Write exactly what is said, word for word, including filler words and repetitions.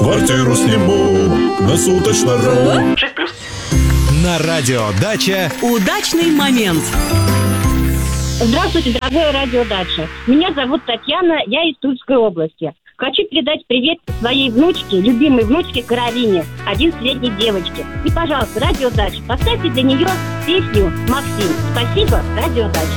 Квартиру сниму на суточно.ру. шесть плюс. На радио «Дача» удачный момент. Здравствуйте, дорогая радиодача. Меня зовут Татьяна, я из Тульской области. Хочу передать привет своей внучке, любимой внучке Каролине, одиннадцатилетней девочке. И, пожалуйста, радиодача, поставьте для нее песню «Максим». Спасибо, радиодача.